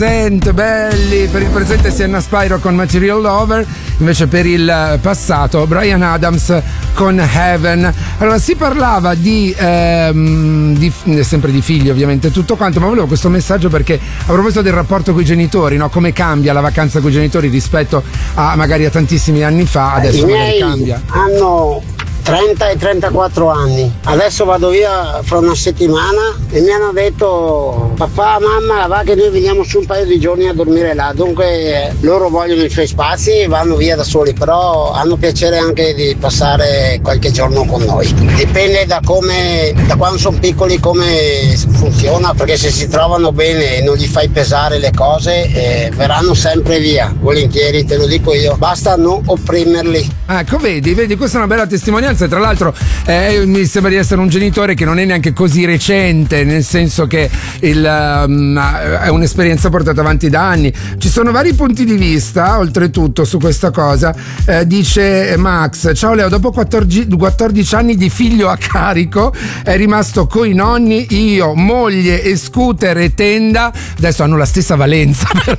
Belli, per il presente Sienna Spyro con Material Lover, invece per il passato Bryan Adams con Heaven. Allora si parlava di sempre di figli ovviamente tutto quanto, ma volevo questo messaggio perché a proposito del rapporto con i genitori, no? Come cambia la vacanza con i genitori rispetto a magari a tantissimi anni fa, adesso magari cambia. Hanno 30 e 34 anni, adesso vado via fra una settimana e mi hanno detto: papà, mamma, va che noi veniamo su un paio di giorni a dormire là. Dunque loro vogliono i suoi spazi e vanno via da soli, però hanno piacere anche di passare qualche giorno con noi. Dipende da quando sono piccoli come funziona, perché se si trovano bene e non gli fai pesare le cose verranno sempre via, volentieri, te lo dico io, basta non opprimerli. Ecco, vedi, questa è una bella testimonianza. Tra l'altro mi sembra di essere un genitore che non è neanche così recente, nel senso che è un'esperienza portata avanti da anni. Ci sono vari punti di vista oltretutto su questa cosa. Dice Max: ciao Leo, dopo 14 anni di figlio a carico è rimasto coi nonni, io, moglie e scooter e tenda, adesso hanno la stessa valenza per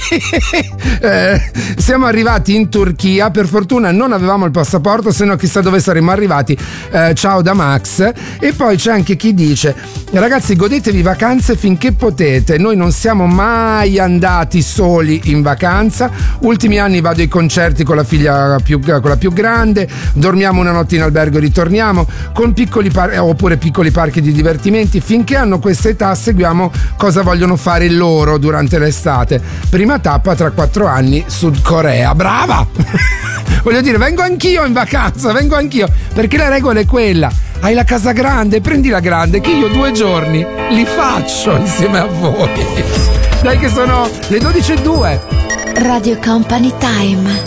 lui. Siamo arrivati in Turchia, per fortuna non avevamo il passaporto, se no chissà dove saremmo arrivati. Ciao da Max. E poi c'è anche chi dice: ragazzi, godetevi vacanze finché potete, noi non siamo mai andati soli in vacanza, ultimi anni vado ai concerti con la più grande, dormiamo una notte in albergo e ritorniamo, con piccoli parchi di divertimenti. Finché hanno questa età seguiamo cosa vogliono fare loro durante l'estate. Prima tappa tra 4 anni, Sud Corea. Brava! Voglio dire, vengo anch'io in vacanza, perché la regola è quella: hai la casa grande, prendi la grande, che io 2 giorni li faccio insieme a voi. Dai che sono le 12:02. Radio Company Time.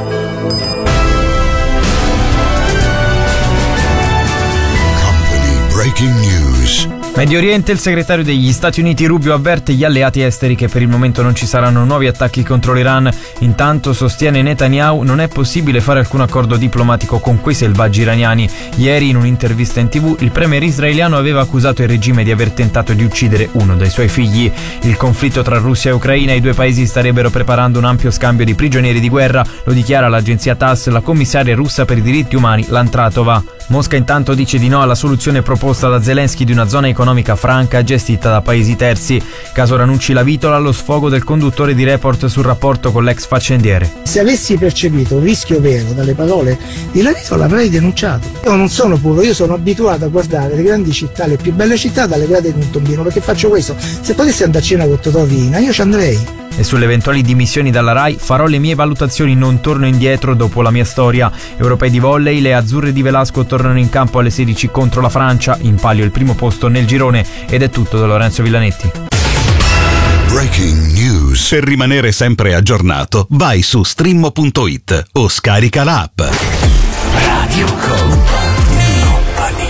Company Breaking News. Medio Oriente, il segretario degli Stati Uniti Rubio avverte gli alleati esteri che per il momento non ci saranno nuovi attacchi contro l'Iran. Intanto, sostiene Netanyahu, non è possibile fare alcun accordo diplomatico con quei selvaggi iraniani. Ieri, in un'intervista in TV, il premier israeliano aveva accusato il regime di aver tentato di uccidere uno dei suoi figli. Il conflitto tra Russia e Ucraina, i due paesi starebbero preparando un ampio scambio di prigionieri di guerra, lo dichiara l'agenzia TASS la commissaria russa per i diritti umani Lantratova. Mosca intanto dice di no alla soluzione proposta da Zelensky di una zona economica franca gestita da paesi terzi. Caso Ranucci la vitola allo sfogo del conduttore di Report sul rapporto con l'ex faccendiere. Se avessi percepito un rischio vero dalle parole di La Vitola avrei denunciato. Io non sono puro, io sono abituato a guardare le grandi città, le più belle città dalle grate di un tombino, perché faccio questo. Se potessi andare a cena con Totò Riina, io ci andrei. E sulle eventuali dimissioni dalla Rai: farò le mie valutazioni, non torno indietro dopo la mia storia. Europei di volley, le azzurre di Velasco tornano in campo alle 16 contro la Francia, in palio il primo posto nel girone. Ed è tutto da Lorenzo Villanetti. Breaking News. Per rimanere sempre aggiornato, vai su stream.it o scarica l'app. Radio Company.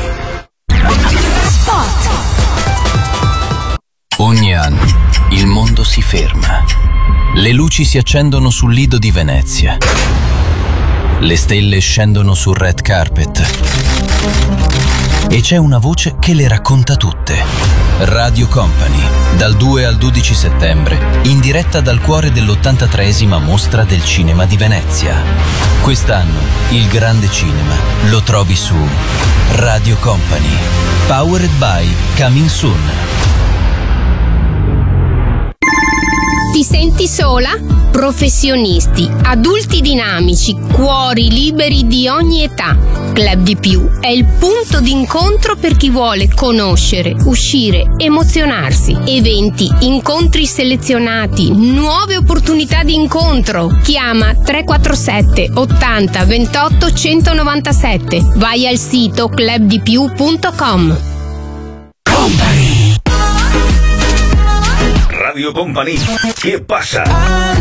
Spot. Ogni anno il mondo si ferma. Le luci si accendono sul Lido di Venezia. Le stelle scendono sul red carpet. E c'è una voce che le racconta tutte. Radio Company, dal 2 al 12 settembre, in diretta dal cuore dell'83esima Mostra del Cinema di Venezia. Quest'anno il grande cinema lo trovi su Radio Company. Powered by Coming Soon. Ti senti sola? Professionisti, adulti dinamici, cuori liberi di ogni età. Club di Più è il punto d'incontro per chi vuole conoscere, uscire, emozionarsi. Eventi, incontri selezionati, nuove opportunità di incontro. Chiama 347 80 28 197. Vai al sito clubdipiù.com. Radio Company, ¿qué pasa?